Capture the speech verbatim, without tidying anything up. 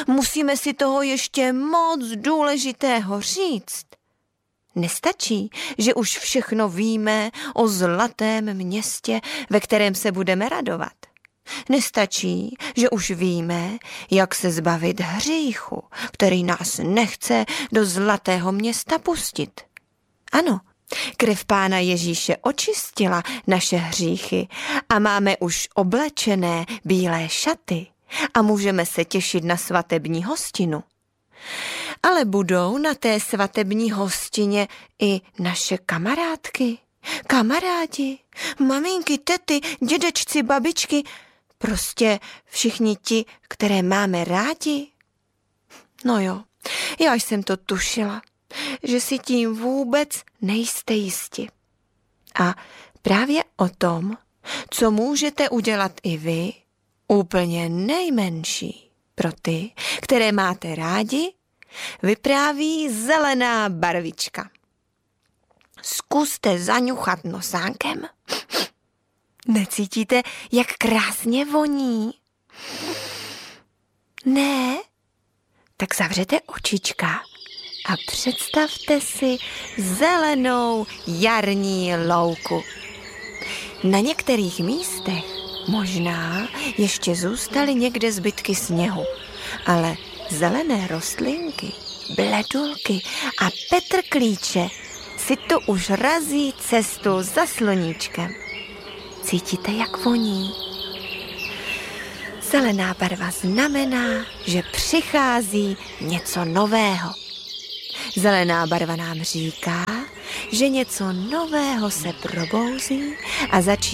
musíme si toho ještě moc důležitého říct. Nestačí, že už všechno víme o zlatém městě, ve kterém se budeme radovat. Nestačí, že už víme, jak se zbavit hříchu, který nás nechce do zlatého města pustit. Ano, krev Pána Ježíše očistila naše hříchy a máme už oblečené bílé šaty a můžeme se těšit na svatební hostinu. Ale budou na té svatební hostině i naše kamarádky, kamarádi, maminky, tety, dědečci, babičky, prostě všichni ti, které máme rádi. No jo, já jsem to tušila, že si tím vůbec nejste jisti. A právě o tom, co můžete udělat i vy, úplně nejmenší pro ty, které máte rádi, vypráví zelená barvička. Zkuste zaňuchat nosánkem. Necítíte, jak krásně voní? Ne? Tak zavřete očička a představte si zelenou jarní louku. Na některých místech možná ještě zůstaly někde zbytky sněhu, ale zelené rostlinky, bledulky a petrklíče si tu už razí cestu za sluníčkem. Cítíte, jak voní? Zelená barva znamená, že přichází něco nového. Zelená barva nám říká, že něco nového se probouzí a začíná